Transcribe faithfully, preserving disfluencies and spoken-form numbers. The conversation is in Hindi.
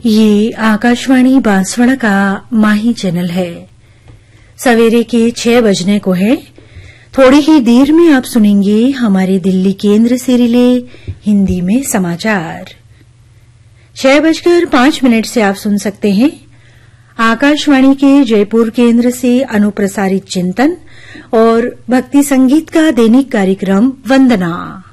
ये आकाशवाणी बांसवाड़ा का माही चैनल है। सवेरे के छह बजने को है। थोड़ी ही देर में आप सुनेंगे हमारे दिल्ली केंद्र से रिले हिंदी में समाचार। छह बजकर पांच मिनट से आप सुन सकते हैं आकाशवाणी के जयपुर केंद्र से अनुप्रसारित चिंतन और भक्ति संगीत का दैनिक कार्यक्रम वंदना।